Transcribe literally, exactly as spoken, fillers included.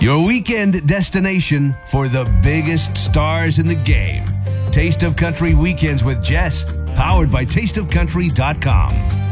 your weekend destination for the biggest stars in the game. Taste of Country Weekends with Jess, powered by taste of country dot com.